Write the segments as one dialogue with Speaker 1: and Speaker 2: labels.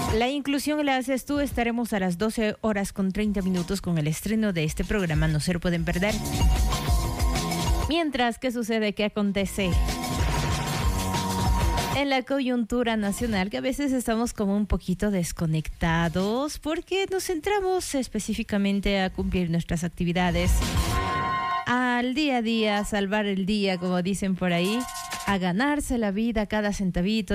Speaker 1: La inclusión la haces tú. Estaremos a las 12 horas con 30 minutos con el estreno de este programa. No se lo pueden perder. Mientras, ¿qué sucede? ¿Qué acontece en la coyuntura nacional? Que a veces estamos como un poquito desconectados porque nos centramos específicamente a cumplir nuestras actividades, al día a día, a salvar el día, como dicen por ahí, a ganarse la vida, cada centavito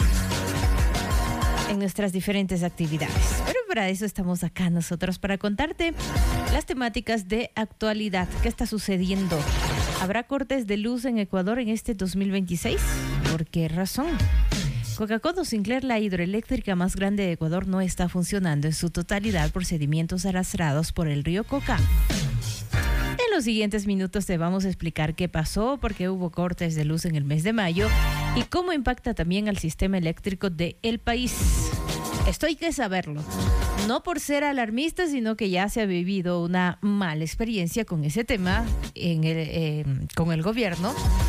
Speaker 1: en nuestras diferentes actividades. Pero para eso estamos acá nosotros, para contarte las temáticas de actualidad. ¿Qué está sucediendo? ¿Habrá cortes de luz en Ecuador en este 2026? ¿Por qué razón? Coca-Codo Sinclair, la hidroeléctrica más grande de Ecuador, no está funcionando en su totalidad por sedimentos arrastrados por el río Coca. En los siguientes minutos te vamos a explicar qué pasó, por qué hubo cortes de luz en el mes de mayo y cómo impacta también al sistema eléctrico del país. Esto hay que saberlo, no por ser alarmista, sino que ya se ha vivido una mala experiencia con ese tema con el gobierno,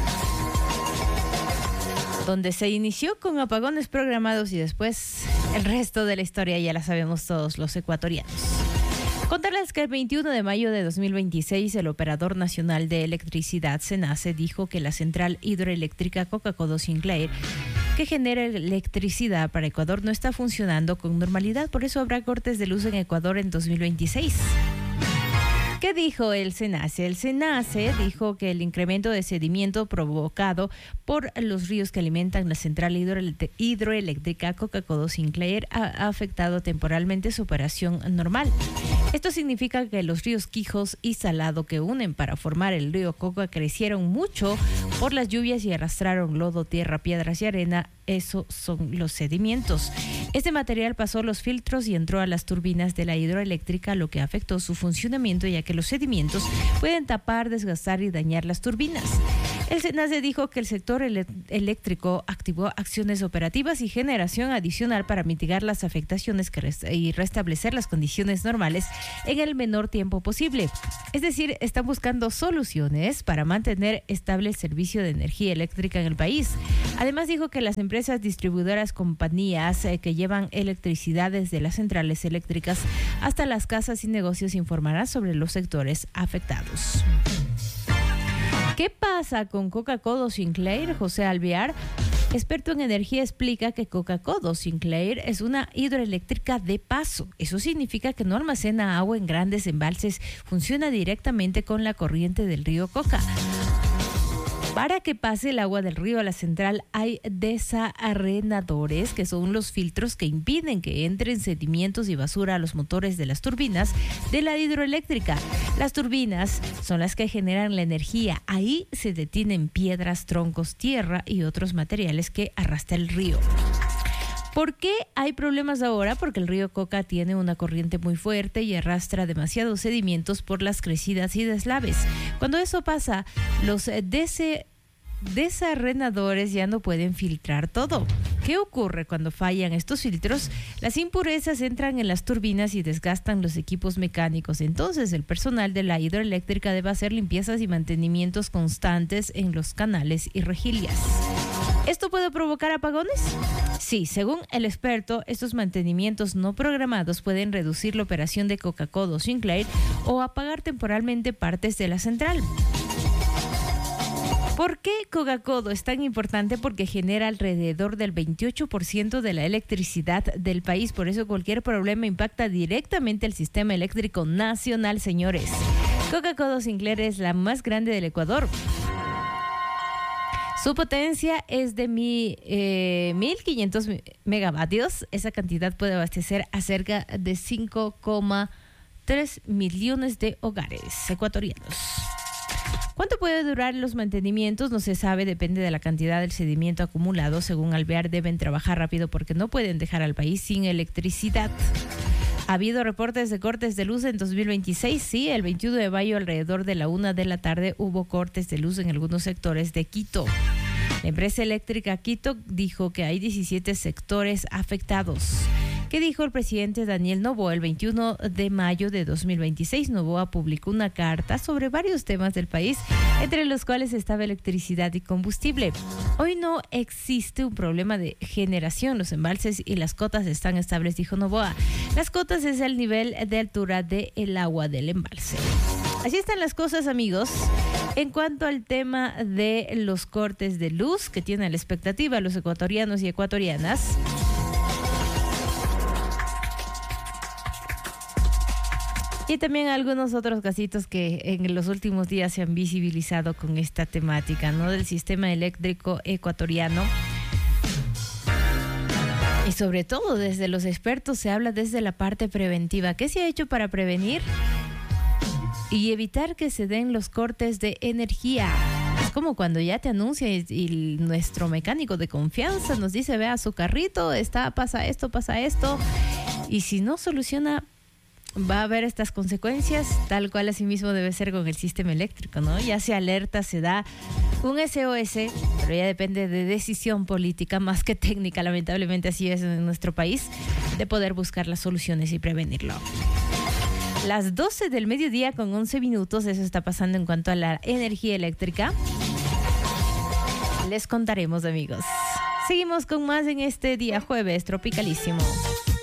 Speaker 1: donde se inició con apagones programados y después el resto de la historia ya la sabemos todos los ecuatorianos. Contarles que el 21 de mayo de 2026 el Operador Nacional de Electricidad, SENACE, dijo que la central hidroeléctrica Coca-Codo Sinclair, que genera electricidad para Ecuador, no está funcionando con normalidad. Por eso habrá cortes de luz en Ecuador en 2026. ¿Qué dijo el SENACE? El SENACE dijo que el incremento de sedimento provocado por los ríos que alimentan la central hidroeléctrica Coca-Codo Sinclair ha afectado temporalmente su operación normal. Esto significa que los ríos Quijos y Salado, que unen para formar el río Coca, crecieron mucho por las lluvias y arrastraron lodo, tierra, piedras y arena. Esos son los sedimentos. Este material pasó los filtros y entró a las turbinas de la hidroeléctrica, lo que afectó su funcionamiento, ya que los sedimentos pueden tapar, desgastar y dañar las turbinas. El SENACE dijo que el sector eléctrico activó acciones operativas y generación adicional para mitigar las afectaciones y restablecer las condiciones normales en el menor tiempo posible. Es decir, están buscando soluciones para mantener estable el servicio de energía eléctrica en el país. Además, dijo que las empresas distribuidoras, compañías que llevan electricidad desde las centrales eléctricas hasta las casas y negocios informarán sobre los sectores afectados. ¿Qué pasa con Coca-Codo Sinclair? José Alvear, experto en energía, explica que Coca-Codo Sinclair es una hidroeléctrica de paso. Eso significa que no almacena agua en grandes embalses, funciona directamente con la corriente del río Coca. Para que pase el agua del río a la central hay desarenadores, que son los filtros que impiden que entren sedimentos y basura a los motores de las turbinas de la hidroeléctrica. Las turbinas son las que generan la energía. Ahí se detienen piedras, troncos, tierra y otros materiales que arrastra el río. ¿Por qué hay problemas ahora? Porque el río Coca tiene una corriente muy fuerte y arrastra demasiados sedimentos por las crecidas y deslaves. Cuando eso pasa, los desarenadores ya no pueden filtrar todo. ¿Qué ocurre cuando fallan estos filtros? Las impurezas entran en las turbinas y desgastan los equipos mecánicos. Entonces, el personal de la hidroeléctrica debe hacer limpiezas y mantenimientos constantes en los canales y rejillas. ¿Esto puede provocar apagones? Sí, según el experto, estos mantenimientos no programados pueden reducir la operación de Coca-Codo Sinclair o apagar temporalmente partes de la central. ¿Por qué Coca-Codo es tan importante? Porque genera alrededor del 28% de la electricidad del país. Por eso cualquier problema impacta directamente el sistema eléctrico nacional, señores. Coca-Codo Sinclair es la más grande del Ecuador. Su potencia es de 1.500 megavatios. Esa cantidad puede abastecer a cerca de 5,3 millones de hogares ecuatorianos. ¿Cuánto puede durar los mantenimientos? No se sabe, depende de la cantidad del sedimento acumulado. Según Alvear, deben trabajar rápido porque no pueden dejar al país sin electricidad. ¿Ha habido reportes de cortes de luz en 2026? Sí, el 21 de mayo alrededor de la 1 de la tarde hubo cortes de luz en algunos sectores de Quito. La empresa eléctrica Quito dijo que hay 17 sectores afectados. ¿Qué dijo el presidente Daniel Noboa? El 21 de mayo de 2026, Noboa publicó una carta sobre varios temas del país, entre los cuales estaba electricidad y combustible. Hoy no existe un problema de generación. Los embalses y las cotas están estables, dijo Noboa. Las cotas es el nivel de altura del agua del embalse. Así están las cosas, amigos. En cuanto al tema de los cortes de luz que tienen la expectativa los ecuatorianos y ecuatorianas, y también algunos otros casitos que en los últimos días se han visibilizado con esta temática, ¿no? Del sistema eléctrico ecuatoriano. Y sobre todo desde los expertos se habla desde la parte preventiva. ¿Qué se ha hecho para prevenir y evitar que se den los cortes de energía? Es como cuando ya te anuncia y nuestro mecánico de confianza nos dice, vea, su carrito pasa esto. Y si no soluciona, va a haber estas consecuencias, tal cual así mismo debe ser con el sistema eléctrico, ¿no? Ya se alerta, se da un SOS, pero ya depende de decisión política más que técnica, lamentablemente así es en nuestro país, de poder buscar las soluciones y prevenirlo. Las 12 del mediodía con 11 minutos, eso está pasando en cuanto a la energía eléctrica. Les contaremos, amigos. Seguimos con más en este día jueves tropicalísimo.